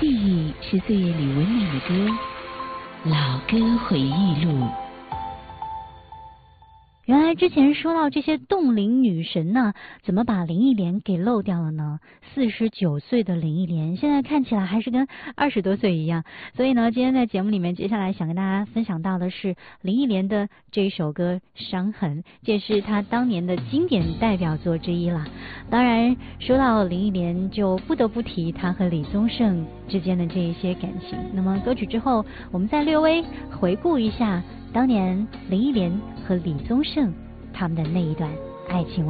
记忆是岁月里温暖的歌，老歌回忆录。 原来之前说到这些冻龄女神呢，怎么把林忆莲给漏掉了呢？49岁的林忆莲现在看起来还是跟20多岁一样。所以呢，今天在节目里面，接下来想跟大家分享到的是林忆莲的这一首歌《伤痕》，这是她当年的经典代表作之一啦。当然，说到林忆莲，就不得不提她和李宗盛之间的这一些感情。那么歌曲之后，我们再略微回顾一下当年林忆莲和李宗盛他们的那一段爱情